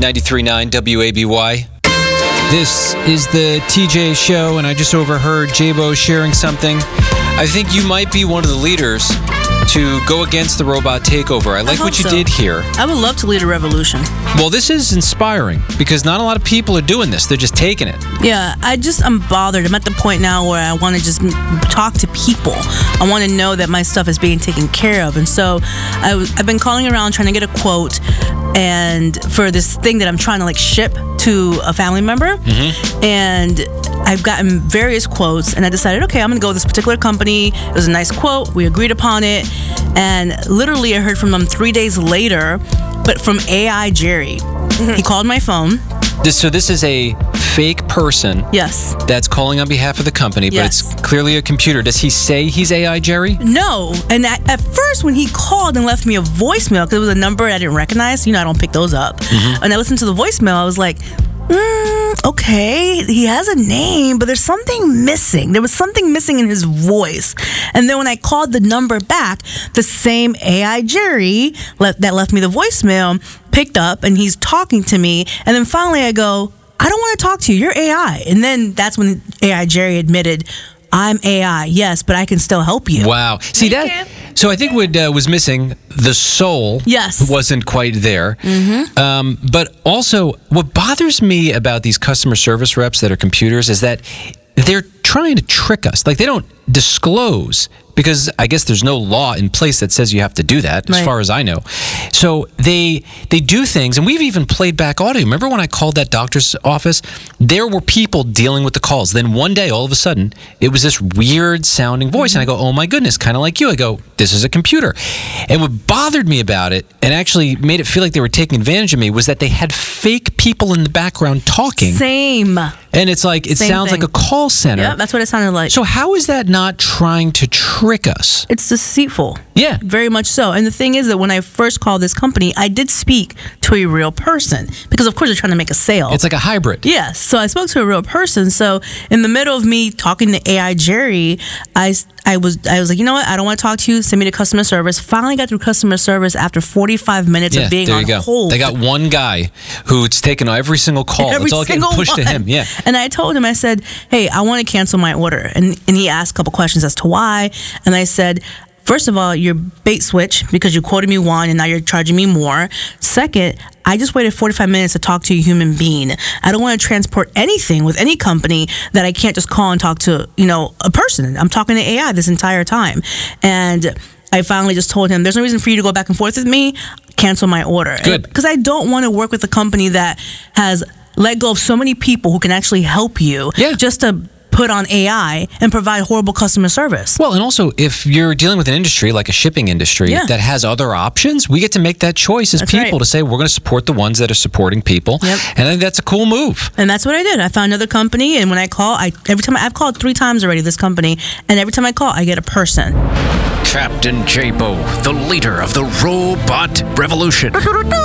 93.9 WABY. This is the TJ Show, and I just overheard Jabo sharing something. I think you might be one of the leaders to go against the robot takeover. I like what you did here. I would love to lead a revolution. Well, this is inspiring because not a lot of people are doing this. They're just taking it. Yeah, I'm bothered. I'm at the point now where I want to just talk to people. I want to know that my stuff is being taken care of. And so I've been calling around trying to get a quote and for this thing that I'm trying to ship to a family member. Mm-hmm. And I've gotten various quotes, and I decided, okay, I'm going to go with this particular company. It was a nice quote. We agreed upon it. And literally, I heard from them 3 days later, but from AI Jerry. Mm-hmm. He called my phone. So this is a fake person. Yes. That's calling on behalf of the company, but it's clearly a computer. Does he say he's AI Jerry? No. And at first, when he called and left me a voicemail, because it was a number I didn't recognize, I don't pick those up. Mm-hmm. And I listened to the voicemail, I was like, okay, he has a name, but there's something missing. There was something missing in his voice. And then when I called the number back, the same AI Jerry that left me the voicemail picked up, and he's talking to me. And then finally I go, I don't want to talk to you. You're AI. And then that's when AI Jerry admitted, I'm AI, yes, but I can still help you. Wow. See that? So I think what was missing, the soul wasn't quite there. Mm-hmm. But also, what bothers me about these customer service reps that are computers is that they're trying to trick us. They don't disclose, because I guess there's no law in place that says you have to do that, as far as I know. So they do things, and we've even played back audio. Remember when I called that doctor's office? There were people dealing with the calls. Then one day, all of a sudden, it was this weird sounding voice, and I go, oh my goodness, kind of like you. I go, this is a computer. And what bothered me about it, and actually made it feel like they were taking advantage of me, was that they had fake people in the background talking. Same. And it's like, it sounds like a call center. Yeah, that's what it sounded like. So how is that not trying to trick us? It's deceitful. Yeah. Very much so. And the thing is that when I first called this company, I did speak to a real person because, of course, they're trying to make a sale. It's like a hybrid. Yes. So I spoke to a real person. So in the middle of me talking to AI Jerry, I was like, you know what? I don't want to talk to you. Send me to customer service. Finally got through customer service after 45 minutes of being on hold. They got one guy who's taken every single call. It's all getting pushed to him. Yeah. And I told him, I said, hey, I want to cancel my order. And he asked a couple questions as to why. And I said, first of all, you're bait switch because you quoted me one and now you're charging me more. Second, I just waited 45 minutes to talk to a human being. I don't want to transport anything with any company that I can't just call and talk to, a person. I'm talking to AI this entire time. And I finally just told him, there's no reason for you to go back and forth with me. Cancel my order. Good. Because I don't want to work with a company that has let go of so many people who can actually help you just to put on AI and provide horrible customer service. Well, and also, if you're dealing with an industry like a shipping industry that has other options, we get to make that choice as people to say, we're going to support the ones that are supporting people. Yep. And I think that's a cool move. And that's what I did. I found another company, and when I call, every time I've called 3 times already, this company, and every time I call, I get a person. Captain Jabo, the leader of the robot revolution.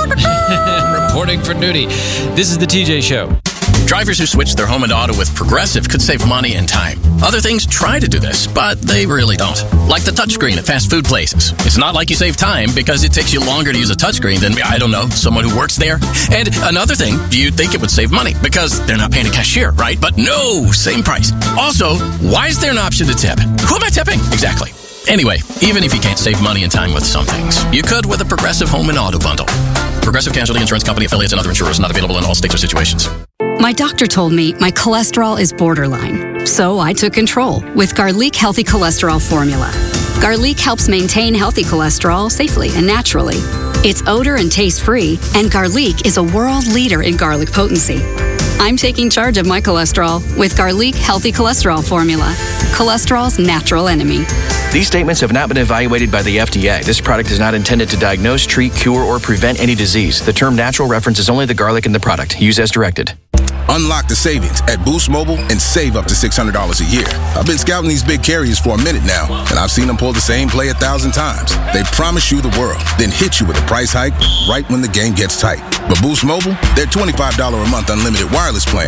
Reporting for duty. This is the TJ Show. Drivers who switch their home and auto with Progressive could save money and time. Other things try to do this, but they really don't. Like the touchscreen at fast food places. It's not like you save time because it takes you longer to use a touchscreen than, I don't know, someone who works there. And another thing, you'd think it would save money because they're not paying a cashier, right? But no, same price. Also, why is there an option to tip? Who am I tipping? Exactly. Anyway, even if you can't save money and time with some things, you could with a Progressive Home and Auto Bundle. Progressive Casualty Insurance Company, affiliates, and other insurers not available in all states or situations. My doctor told me my cholesterol is borderline, so I took control with Garlic Healthy Cholesterol Formula. Garlic helps maintain healthy cholesterol safely and naturally. It's odor and taste-free, and Garlic is a world leader in garlic potency. I'm taking charge of my cholesterol with Garlic Healthy Cholesterol Formula, cholesterol's natural enemy. These statements have not been evaluated by the FDA. This product is not intended to diagnose, treat, cure, or prevent any disease. The term natural references only the garlic in the product. Use as directed. Unlock the savings at Boost Mobile and save up to $600 a year. I've been scouting these big carriers for a minute now, and I've seen them pull the same play 1,000 times. They promise you the world, then hit you with a price hike right when the game gets tight. But Boost Mobile, their $25 a month unlimited wireless plan